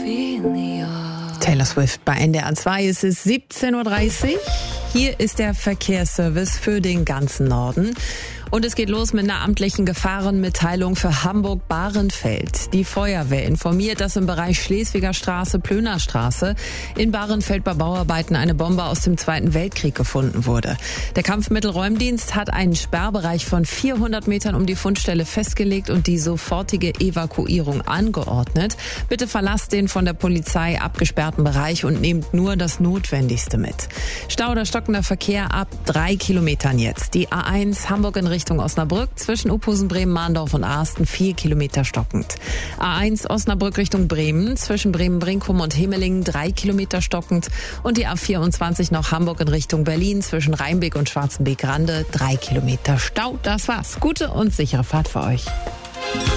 Taylor Swift bei NDR 2, es ist 17:30 Uhr. Hier ist der Verkehrsservice für den ganzen Norden. Und es geht los mit einer amtlichen Gefahrenmitteilung für Hamburg-Bahrenfeld. Die Feuerwehr informiert, dass im Bereich Schleswiger Straße, Plöner Straße in Bahrenfeld bei Bauarbeiten eine Bombe aus dem Zweiten Weltkrieg gefunden wurde. Der Kampfmittelräumdienst hat einen Sperrbereich von 400 Metern um die Fundstelle festgelegt und die sofortige Evakuierung angeordnet. Bitte verlasst den von der Polizei abgesperrten Bereich und nehmt nur das Notwendigste mit. Stau oder stockender Verkehr ab 3 Kilometern jetzt. Die A1 Hamburg in Richtung Osnabrück zwischen Uphusen, Bremen, Mahndorf und Asten 4 Kilometer stockend. A1 Osnabrück Richtung Bremen zwischen Bremen-Brinkum und Hemelingen 3 Kilometer stockend und die A24 nach Hamburg in Richtung Berlin zwischen Rheinbeck und Schwarzenbeck-Rande 3 Kilometer Stau. Das war's. Gute und sichere Fahrt für euch.